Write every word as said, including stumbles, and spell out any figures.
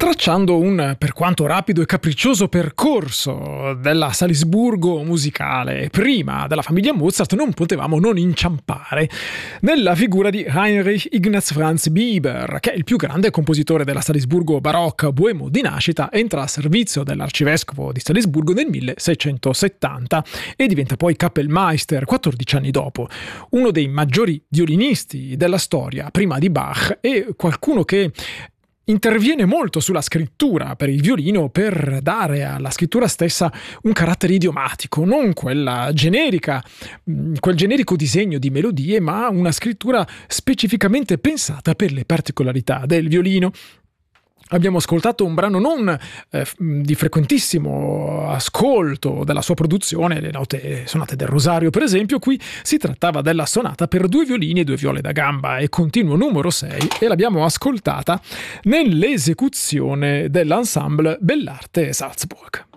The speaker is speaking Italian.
tracciando un, per quanto rapido e capriccioso, percorso della Salisburgo musicale prima della famiglia Mozart, non potevamo non inciampare nella figura di Heinrich Ignaz Franz Bieber, che è il più grande compositore della Salisburgo barocca boemo di nascita. Entra a servizio dell'arcivescovo di Salisburgo nel milleseicentosettanta e diventa poi Kapellmeister quattordici anni dopo, uno dei maggiori violinisti della storia prima di Bach e qualcuno che interviene molto sulla scrittura per il violino per dare alla scrittura stessa un carattere idiomatico, non quella generica, quel generico disegno di melodie, ma una scrittura specificamente pensata per le particolarità del violino. Abbiamo ascoltato un brano non eh, di frequentissimo ascolto della sua produzione, le note sonate del Rosario per esempio. Qui si trattava della sonata per due violini e due viole da gamba e continuo numero sei, e l'abbiamo ascoltata nell'esecuzione dell'ensemble Bellarte Salzburg.